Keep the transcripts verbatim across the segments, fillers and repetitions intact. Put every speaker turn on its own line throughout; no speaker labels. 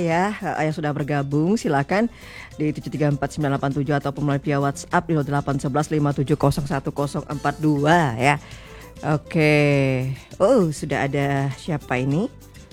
ya uh, yang sudah bergabung. Silakan di tujuh tiga empat sembilan delapan tujuh ataupun melalui via WhatsApp di nol delapan satu satu lima tujuh nol satu nol empat dua ya. Oke. Oh, sudah ada siapa ini?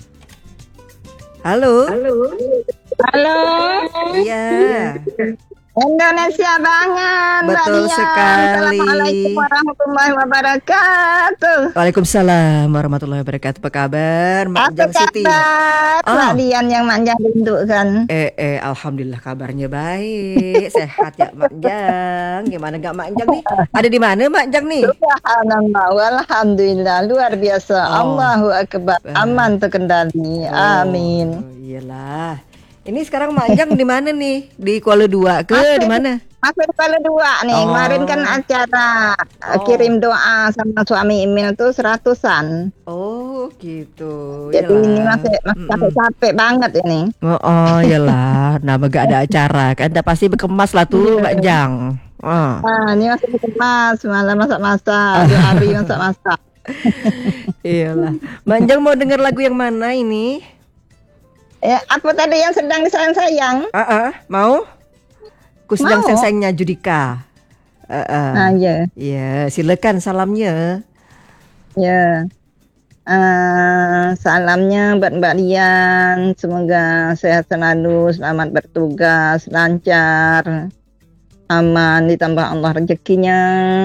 Halo.
Halo. Halo.
Iya.
Indonesia banget.
Betul
Mbak
sekali.
Assalamualaikum warahmatullahi wabarakatuh.
Waalaikumsalam warahmatullahi wabarakatuh. Apa kabar, Mak Jang Siti?
Apa kabar? Mbak
Oh.
Dian yang manjang rindu kan?
Eh, eh, alhamdulillah kabarnya baik, sehat ya Mak Jang. Gimana gak Mak Jang nih? Ada di mana Mak Jang nih?
Subhanallah, alhamdulillah, luar biasa.
Oh.
Allahu akbar, aman terkendali. Amin.
Oh, iyalah. Ini sekarang Mak Jang di mana nih? Di Kuala Dua ke di mana?
Masih Kuala Dua nih.
Oh.
Kemarin kan acara
Oh.
kirim doa sama suami Emil tuh seratusan.
Oh, gitu.
Jadi
Iyalah.
ini masih masih
Mm-mm.
capek-capek banget ini.
Oh, oh iyalah. Nama gak ada acara kan? Udah pasti berkemas lah tuh Mak Jang. Oh.
Nah, ini masih kemas, malam masak-masak, dua hari masak-masak.
Iyalah. Mak Jang mau denger lagu yang mana ini?
Ya, apa tadi yang sedang disayang-sayang?
Ah, ah, mau? Ku sedang
Mau.
sayang-sayangnya Judika. Ah, ah.
Nah, ya,
Ya, silakan salamnya.
ya. Eh, salamnya buat Mbak Dian, semoga sehat selalu, selamat bertugas, lancar, aman, ditambah Allah rezekinya.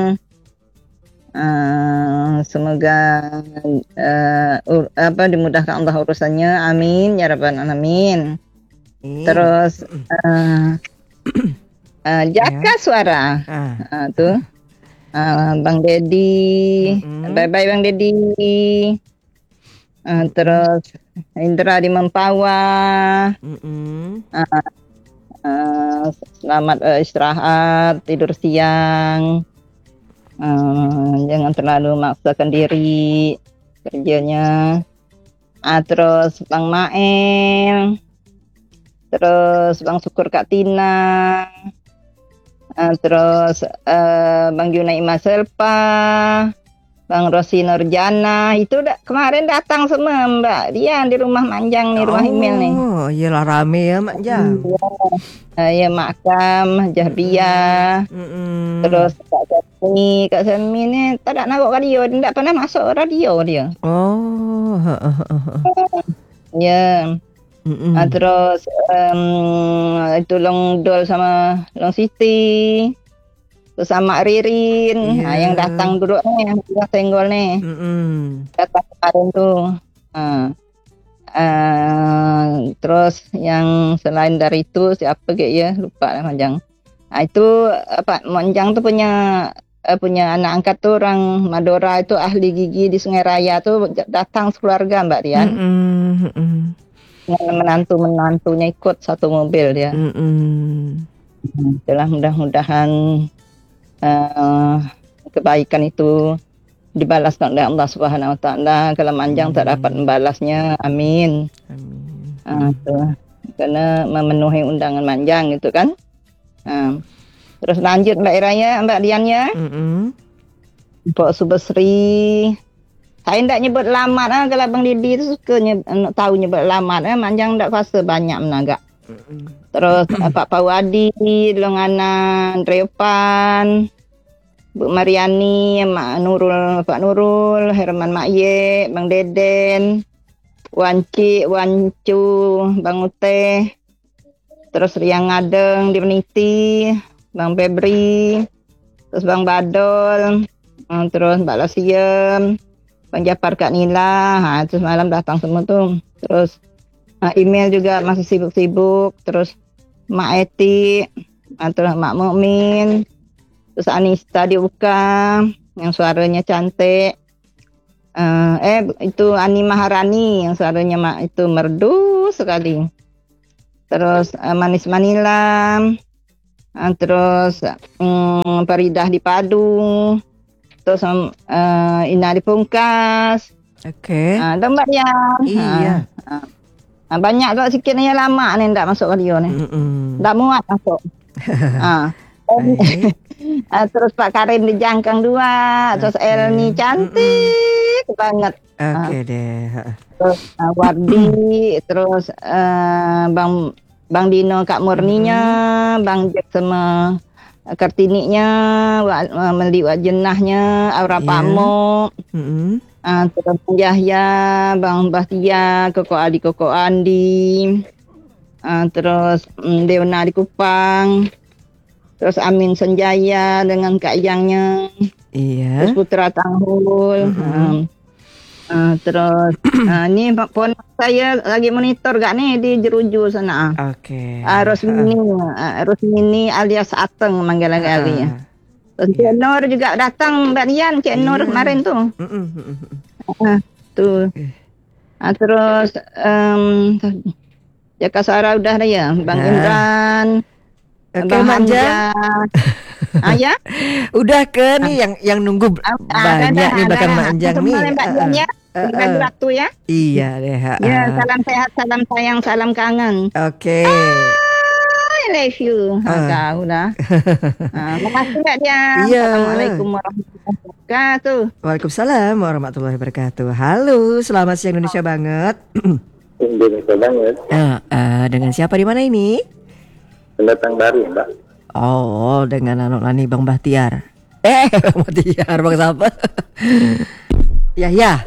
Uh, semoga uh, ur, apa dimudahkan Allah urusannya, amin ya rabbal alamin.
Ini.
Terus uh, uh, jaga
Ya.
suara
Ah.
uh, tuh uh, Bang Dedi,
Mm-mm.
bye bye Bang Dedi. Uh, terus Indra di Mempawah,
Mm-mm.
uh, selamat uh, istirahat, tidur siang. Hmm, jangan terlalu maksakan diri kerjanya. Ah, terus Bang Mael, terus Bang Syukur Kak Tina, ah, terus uh, Bang Junai Mas Selpa, Bang Rosi Nurjana, itu da- kemarin datang semua Mbak Dian di rumah Manjang nih, rumah Emil nih.
Oh, iyalah rame ya Mak Jang.
Uh, ya Makam, Jahbia,
Mm-mm.
terus Kak Sami, Kak Sami ini tak ada nak radio, tidak pernah masuk radio dia.
Oh, ha, ha, ha, ha.
Ya,
Mm-mm.
ah, terus um, itu Long Dol sama Long Siti, terus sama Ririn,
Iya.
nah, yang datang dulu nih, yang senggol nih,
Mm-mm.
datang kemarin tuh. Ah. Uh, terus yang selain dari itu siapa kayak ya lupa lah Manjang. Nah, itu apa Manjang tuh punya uh, punya anak angkat tuh orang Madura itu ahli gigi di Sungai Raya tuh datang sekeluarga Mbak Dian.
Mm-mm. Mm-mm.
Menantu menantunya ikut satu mobil dia.
Mm-mm.
Itulah mudah-mudahan uh, kebaikan itu dibalas oleh Allah Subhanahu wa taala. Kalau Manjang tak dapat membalasnya, amin.
Amin.
Ah, tuh. Karena memenuhi undangan Manjang gitu kan. Ah. Terus lanjut Mbak Iraya, Mbak Dian ya.
Mm-mm.
Mbak Subesri. Saya tidak nyebut lamat ah. Kalau Bang Didi itu suka nyebut, tahu nyebut lamat ah. Manjang tidak fase banyak menagak.
Mm-mm.
Terus Pak Pawadi, Longana, Dreopan, Bu Mariani, Mak Nurul, Pak Nurul, Herman Makye, Bang Deden, Wanci, Wancu, Bang Ute, terus Riang Ngadeng di Meniti, Bang Febri, terus Bang Badol, terus Mbak Lasiem, Bang Japar Kak Nila, nah, terus malam datang semua tuh. Terus nah, email juga masih sibuk-sibuk, terus Mak Eti, terus Mak Mukmin, terus Anista di U K yang suaranya cantik, uh, eh itu Ani Maharani yang suaranya mak itu merdu sekali. Terus uh, Manis Manila, uh, terus um, Faridah di Padu, terus uh, Ina di Pungkas.
Oke.
Uh, dan Mbak Dian.
Iya.
Uh, uh, banyak kok sikit ni lama ni ndak masuk radio ni.
Mm-mm.
Ndak muat masuk. Ah.
Baik.
Ah, terus Pak Karim di Jangkang dua, terus
Oke.
Elni cantik banget. Ah,
Oke deh. Heeh.
terus ah, Wardi, terus eh, Bang Bang Dino Kak Murninya, Bang Jack sama Kartininya, Wak, eh, Meli Wak Jenahnya, Aura
Iya.
Pamo,
Mm-mm.
ah, terus Bang Yahya, Bang Bahtia, Koko Adi Koko Andi, ah, terus mm, Deona di Kupang, terus Amin Senjaya dengan Kak Yangnya, terus
Iya.
Putra Tanghul,
Mm-mm.
ah, ah, terus ah, ini Pak Pon saya lagi monitor gak nih di Jeruju sana.
Oke.
Ah, Rosmini, ah, Rosmini alias Ateng manggil kali.
Heeh.
Terus
Iya.
Cik Nur juga datang, Mbak Dian, Cik Nur
Iya.
kemarin tuh.
Mm-mm, mm-mm.
Ah, tuh.
Eh.
Ah, terus em Jaka Sara udah ada ya, Bang
Udah.
Imran,
Oke,
Bang
Manja.
Hamzah. Ah ya?
Udah ke nih yang yang nunggu
Ah,
banyak
ada,
nih
ada.
belakang Manjang
Semua
nih.
Mbak
Heeh.
Dian ya.
Heeh.
Bagi waktu ya.
Iya deh.
Ya,
Heeh.
salam sehat, salam sayang, salam kangen.
Oke.
I love you. Ah,
Ah.
kau dah. Ah, makasih Mbak Dian.
Iya.
Assalamualaikum warahmatullahi wabarakatuh.
Waalaikumsalam warahmatullahi wabarakatuh. Halo, selamat siang Indonesia banget.
Indonesia banget.
Eh, eh, dengan siapa di mana ini?
Pendatang baru, Mbak.
Oh, dengan anu nani Bang Bahtiar. Eh, Bang Bahtiar, Bang siapa? Yahya.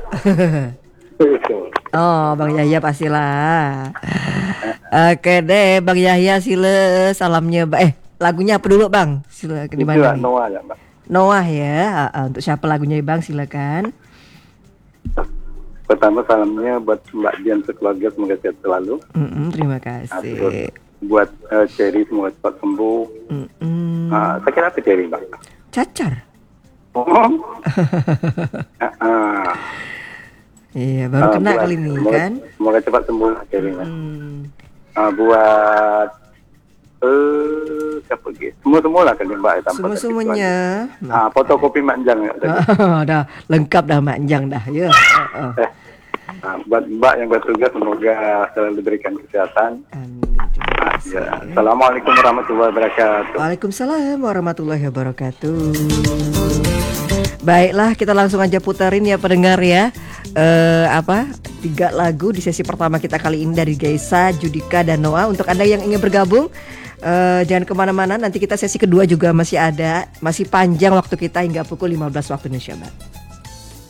Oh, Bang Yahya pastilah. Oke deh, Bang Yahya sila salamnya. Ba- Eh, lagunya apa dulu, Bang? Sila di
Itu
mana nih?
Noah ya, Mbak.
Noah ya. Ah, ah, untuk siapa lagunya, Bang? Silakan.
Pertama salamnya buat Mbak Dian sekeluarga, semoga sehat selalu.
Mm-mm, terima
Nah, terus
kasih.
buat uh, Cherry semoga cepat sembuh.
Mm-mm.
Ah, saya kira apa Cherry, Mbak?
Cacar.
Oh. Ah, ah.
Iya, baru
Ah,
kena
buat-
kali ini
semoga,
kan.
Semoga cepat sembuh Cherry.
Hmm.
Ah, buat eh siapa lagi? Semua semua lah kali Mbak. tanpa
Semua
sakit
semuanya.
keluarga. Ah, fotokopi Manjang ya tadi.
dah lengkap dah Manjang dah ya. Oh, oh.
Ah, buat Mbak yang bertugas semoga selalu diberikan kesehatan.
Amin. Terima
Ah,
kasih.
ya. Assalamualaikum warahmatullahi wabarakatuh.
Waalaikumsalam warahmatullahi wabarakatuh. Baiklah, kita langsung aja putarin ya pendengar ya. Eh apa? Tiga lagu di sesi pertama kita kali ini dari Gaisa, Judika dan Noah. Untuk Anda yang ingin bergabung, eh, jangan kemana-mana. Nanti kita sesi kedua juga masih ada, masih panjang waktu kita hingga pukul lima belas waktu Indonesia Barat.